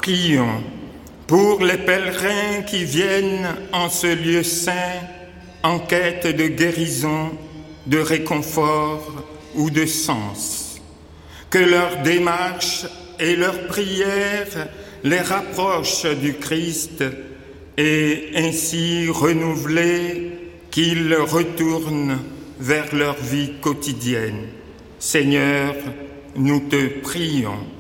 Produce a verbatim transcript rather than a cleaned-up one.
Prions pour les pèlerins qui viennent en ce lieu saint en quête de guérison, de réconfort ou de sens. Que leur démarche et leur prière les rapprochent du Christ et ainsi renouvelés, qu'ils retournent vers leur vie quotidienne. Seigneur, nous te prions.